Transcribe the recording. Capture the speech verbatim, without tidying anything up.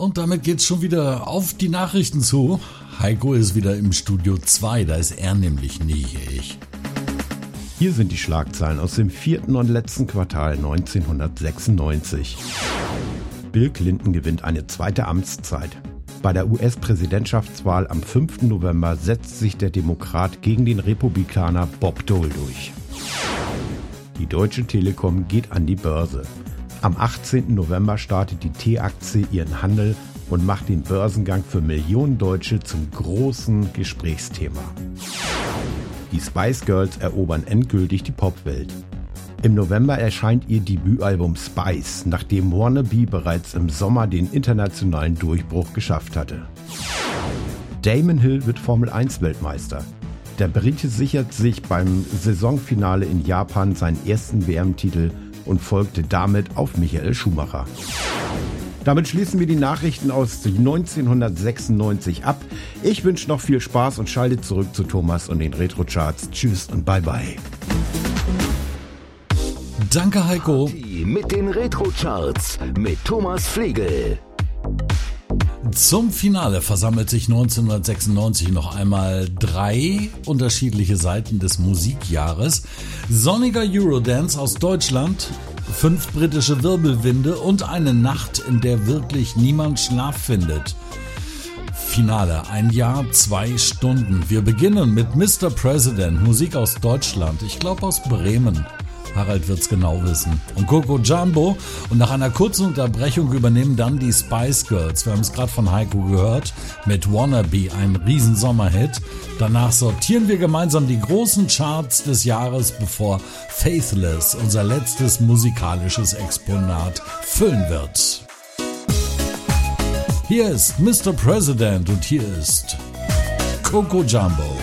Und damit geht's schon wieder auf die Nachrichten zu. Heiko ist wieder im Studio zwei, da ist er nämlich nie ich. Hier sind die Schlagzeilen aus dem vierten und letzten Quartal neunzehnhundertsechsundneunzig. Bill Clinton gewinnt eine zweite Amtszeit. Bei der U S-Präsidentschaftswahl am fünften November setzt sich der Demokrat gegen den Republikaner Bob Dole durch. Die Deutsche Telekom geht an die Börse. Am achtzehnten November startet die T-Aktie ihren Handel und macht den Börsengang für Millionen Deutsche zum großen Gesprächsthema. Die Spice Girls erobern endgültig die Popwelt. Im November erscheint ihr Debütalbum Spice, nachdem Wannabe bereits im Sommer den internationalen Durchbruch geschafft hatte. Damon Hill wird Formel eins Weltmeister. Der Brite sichert sich beim Saisonfinale in Japan seinen ersten W M-Titel und folgte damit auf Michael Schumacher. Damit schließen wir die Nachrichten aus neunzehnhundertsechsundneunzig ab. Ich wünsche noch viel Spaß und schalte zurück zu Thomas und den Retro-Charts. Tschüss und bye bye. Danke, Heiko. Mit den Retro-Charts mit Thomas Flegel. Zum Finale versammelt sich neunzehnhundertsechsundneunzig noch einmal drei unterschiedliche Seiten des Musikjahres. Sonniger Eurodance aus Deutschland, fünf britische Wirbelwinde und eine Nacht, in der wirklich niemand Schlaf findet. Finale, ein Jahr, zwei Stunden. Wir beginnen mit Mister President, Musik aus Deutschland, ich glaube aus Bremen. Harald wird's genau wissen. Und Coco Jumbo. Und nach einer kurzen Unterbrechung übernehmen dann die Spice Girls. Wir haben es gerade von Heiko gehört. Mit Wannabe, ein riesen Sommerhit. Danach sortieren wir gemeinsam die großen Charts des Jahres, bevor Faithless, unser letztes musikalisches Exponat, füllen wird. Hier ist Mister President und hier ist Coco Jumbo.